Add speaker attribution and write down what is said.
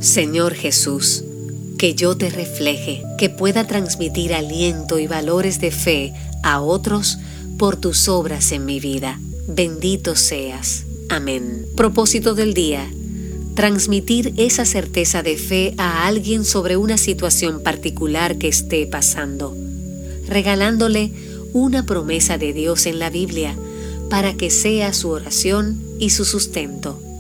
Speaker 1: Señor Jesús, que yo te refleje, que pueda transmitir aliento y valores de fe a otros por tus obras en mi vida. Bendito seas. Amén. Propósito del día: transmitir esa certeza de fe a alguien sobre una situación particular que esté pasando, regalándole una promesa de Dios en la Biblia para que sea su oración y su sustento.